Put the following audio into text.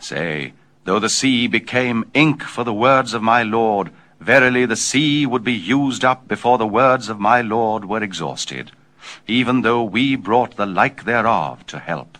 Say, though the sea became ink for the words of my Lord, verily the sea would be used up before the words of my Lord were exhausted, even though we brought the like thereof to help.